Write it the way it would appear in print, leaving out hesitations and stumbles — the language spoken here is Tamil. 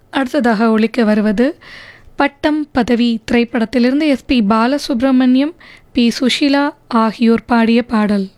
அடுத்ததாக ஒலிக்க வருவது பட்டம் பதவி திரைப்படத்திலிருந்து எஸ்பி பாலசுப்ரமணியம், பி சுஷீலா ஆகியோர் பாடிய பாடல்.